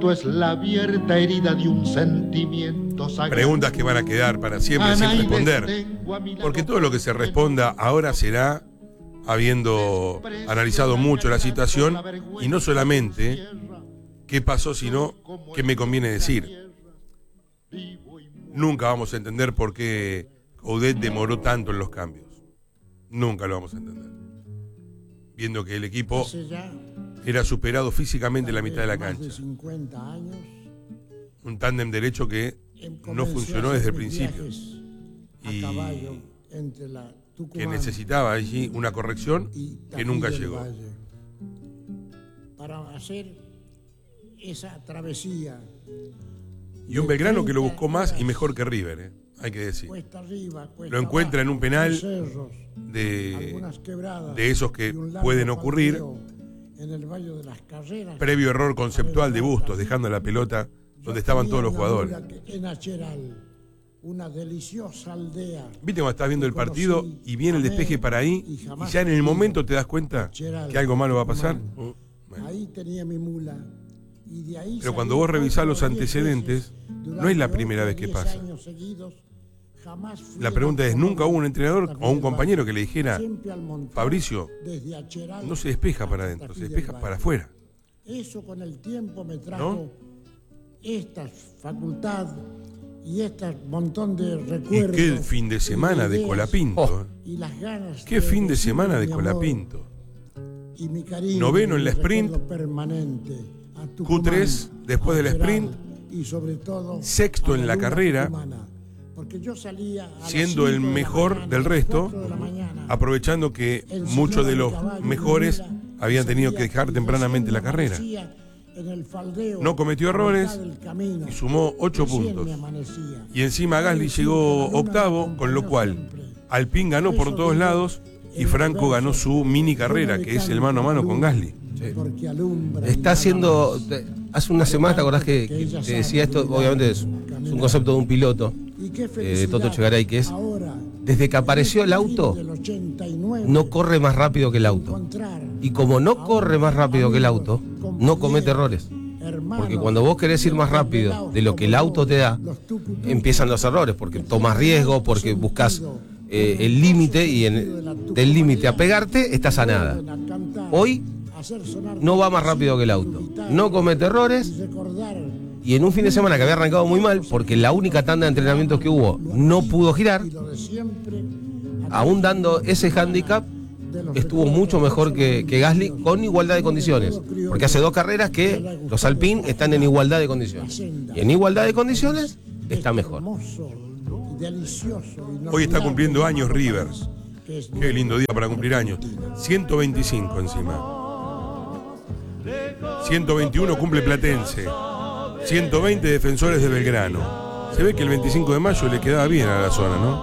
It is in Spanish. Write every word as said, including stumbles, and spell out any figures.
es la abierta herida de un sentimiento sagrado. Preguntas que van a quedar para siempre sin responder. Porque todo lo que se responda ahora será habiendo analizado mucho la situación y no solamente qué pasó, sino qué me conviene decir. Nunca vamos a entender por qué Coudet demoró tanto en los cambios. Nunca lo vamos a entender. Viendo que el equipo era superado físicamente en la mitad de la cancha. Un tándem derecho que no funcionó desde el principio. Y que necesitaba allí una corrección que nunca llegó. Para hacer esa travesía. Y un Belgrano que lo buscó más y mejor que River, ¿eh? Hay que decir. Lo encuentra en un penal de, de esos que pueden ocurrir. Previo error conceptual de Bustos, dejando la pelota donde estaban todos los jugadores. Una deliciosa aldea. Viste cuando estás viendo el partido y viene el despeje para ahí y ya en el momento te das cuenta que algo malo va a pasar. Uh, bueno. Ahí tenía mi mula. Y de ahí Pero cuando vos revisás los antecedentes, no es la primera vez que pasa. La pregunta es, ¿nunca hubo un entrenador o un compañero que le dijera, Fabricio, no se despeja para adentro, se despeja para afuera? Eso con el tiempo me trajo ¿No? esta facultad y este montón de recuerdos. Y qué fin de semana de Colapinto. Oh. Y las ganas qué fin de semana de Colapinto. Y mi cariño, noveno en la sprint, Q tres después del sprint, y sobre todo sexto en la carrera, yo salía siendo el mejor del resto, aprovechando que muchos de los mejores habían tenido que dejar tempranamente la carrera. No cometió errores y sumó ocho puntos. Y encima Gasly llegó octavo, con lo cual Alpine ganó por todos lados y Franco ganó su mini carrera, que es el mano a mano con Gasly. Sí. Está haciendo, hace unas semanas, ¿te acordás que, que te decía esto? Obviamente es, es un concepto de un piloto, eh, de Toto Chegaray, que es, desde que apareció el auto, no corre más rápido que el auto. Y como no corre más rápido que el auto, no comete errores. Porque cuando vos querés ir más rápido de lo que el auto te da, empiezan los errores, porque tomas riesgo, porque buscas eh, el límite, y en, del límite a pegarte estás a nada. Hoy no va más rápido que el auto, no comete errores, y en un fin de semana que había arrancado muy mal, porque la única tanda de entrenamientos que hubo no pudo girar, aún dando ese hándicap, estuvo mucho mejor que, que Gasly, con igualdad de condiciones, porque hace dos carreras que los Alpine están en igualdad de condiciones, y en igualdad de condiciones está mejor. Hoy está cumpliendo años River. Qué lindo día para cumplir años. ciento veinticinco encima. ciento veintiuno cumple Platense. ciento veinte Defensores de Belgrano. Se ve que el veinticinco de mayo le quedaba bien a la zona, ¿no?